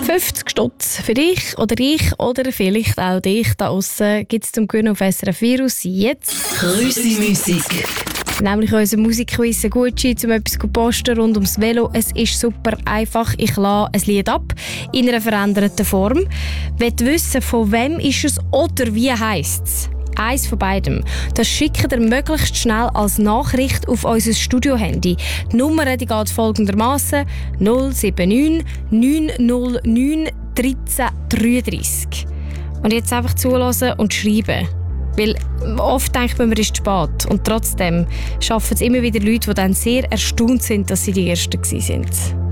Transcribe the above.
50 Stutz für dich oder vielleicht auch dich da aussen gibt es zum Gewinnen auf SRF Virus jetzt. Krüsi-Musik. Nämlich unser Musikquiz, ein Gutschein, um etwas zu posten rund ums Velo. Es ist super einfach. Ich lade ein Lied ab in einer veränderten Form. Wollt wissen, von wem ist es oder wie heisst es? Eins von beidem. Das schickt ihr möglichst schnell als Nachricht auf unser Studio-Handy. Die Nummer die geht folgendermaßen: 079 909 1333. Und jetzt einfach zuhören und schreiben. Weil oft denkt man, es ist zu spät. Und trotzdem schaffen es immer wieder Leute, die dann sehr erstaunt sind, dass sie die Ersten waren.